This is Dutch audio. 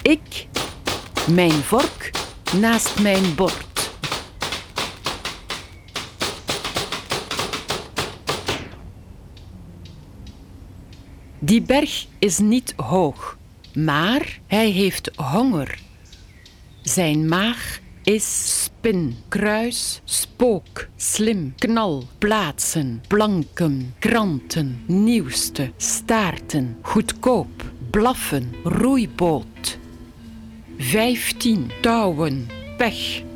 Ik, mijn vork, naast mijn bord. Die berg is niet hoog, maar hij heeft honger. Zijn maag is spin, kruis, spook, slim, knal, plaatsen, planken, kranten, nieuwste, staarten, goedkoop, blaffen, roeiboot. 15 touwen, pech,